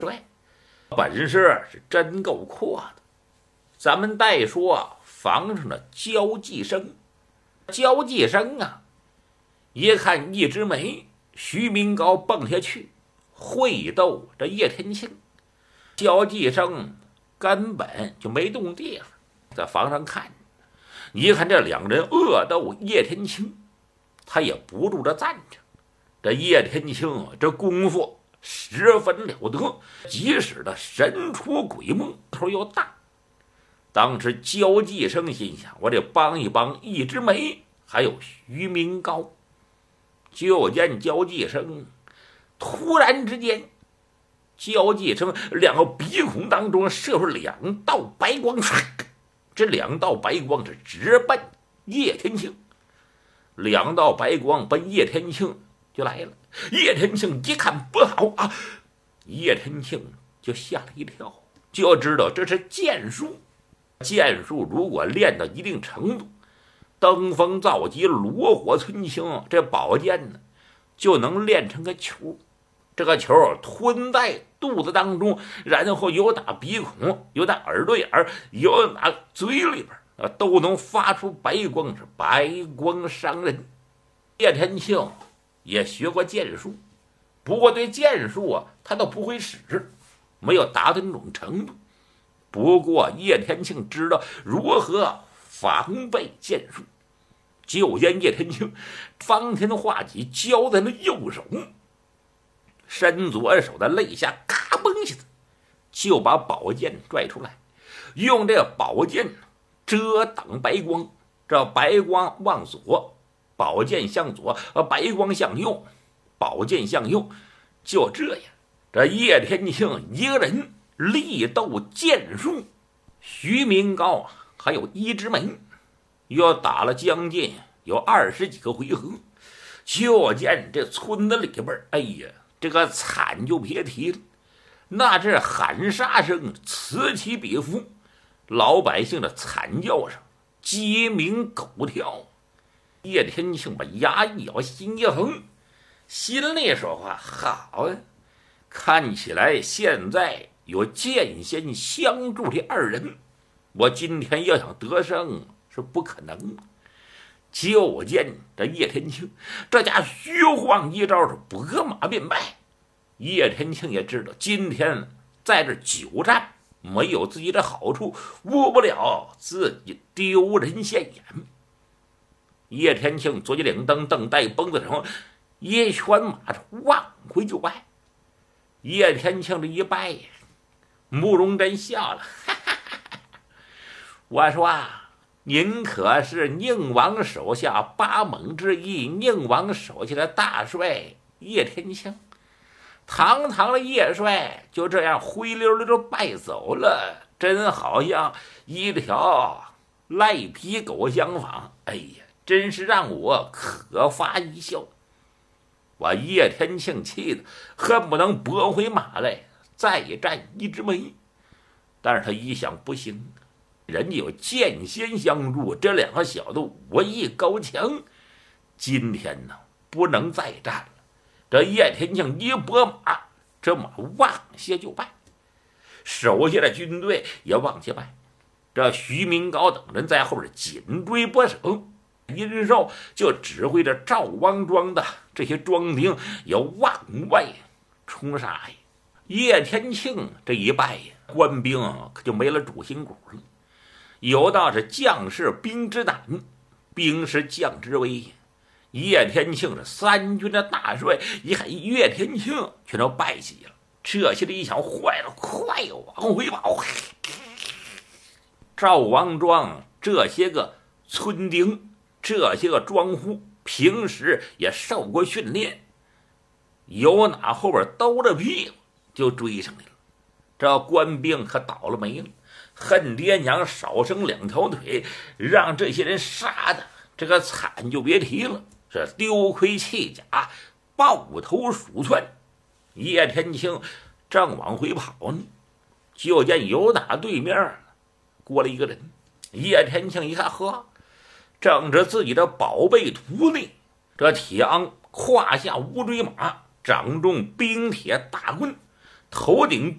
帅，本事是真够阔的。咱们再说房上的焦继生，焦继生啊，一看一枝梅，徐明高蹦下去会斗这叶天庆，焦继生根本就没动地方，在房上看着。一看这两人恶斗叶天庆，他也不住着赞着。这叶天庆这功夫十分了得，即使的神出鬼没，头又大。当时焦继生心想，我得帮一帮一枝梅还有徐明高。就见焦继生突然之间，焦继生两个鼻孔当中射出两道白光，这两道白光是直奔叶天庆，两道白光奔叶天庆就来了。叶天庆一看不好啊，叶天庆就吓了一跳，就知道这是剑术。剑术如果练到一定程度，登峰造极，炉火纯青，这宝剑呢就能练成个球。这个球吞在肚子当中，然后由打鼻孔，由打耳朵眼儿，由打嘴里边都能发出白光，是白光伤人。叶天庆也学过剑术，不过对剑术啊他都不会使，没有达到那种程度。不过叶天庆知道如何防备剑术，就见叶天庆方天画戟交在了右手，伸左手的肋下嘎嘣一下子就把宝剑拽出来，用这个宝剑遮挡白光。这白光往左，宝剑向左；白光向右，宝剑向右。就这样，这叶天庆一个人力斗剑术，徐明高还有一枝梅，又打了将近有20几个回合。就见这村子里边，哎呀，这个惨就别提了，那是喊杀声此起彼伏，老百姓的惨叫声鸡鸣狗跳。叶天庆把牙一咬，心一横，心里说话：好啊，看起来现在有剑仙相助的二人，我今天要想得胜是不可能的。就见这叶天庆这家虚晃一招是拨马便败。叶天庆也知道今天在这久战没有自己的好处，误不了自己丢人现眼。叶天庆左脚领灯，蹬带绷子手，一拳马往回就拜。叶天庆这一拜，慕容真笑了，哈哈哈，我说您可是宁王手下八猛之一，宁王手下的大帅叶天庆。堂堂的叶帅就这样灰溜溜的败走了，真好像一条赖皮狗相仿。哎呀，真是让我可发一笑。我叶天庆气得恨不能拨回马来再战一枝梅，但是他一想不行，人家有剑仙相助，这两个小子武艺高强，今天呢不能再战了。这叶天庆一拨马，这马往下就败，手下的军队也往下败。这徐明高等人在后边紧追不舍，殷寿就指挥着赵王庄的这些庄兵也往外冲杀呀。叶天庆这一败呀，官兵可就没了主心骨了。有道是将士兵之胆，兵是将之威。叶天庆是三军的大帅，一看叶天庆全都败起了，这些人一想坏了，快往回跑。赵王庄这些个村丁，这些个庄户平时也受过训练，有哪后边兜着屁股就追上来了。这官兵可倒了霉了，恨爹娘少生2条腿，让这些人杀的这个惨就别提了，是丢盔弃甲，抱头鼠窜。叶天庆正往回跑呢，就见有哪对面过了一个人。叶天庆一看，呵，正是自己的宝贝徒弟，这铁昂胯下乌骓马，掌中冰铁大棍， 头顶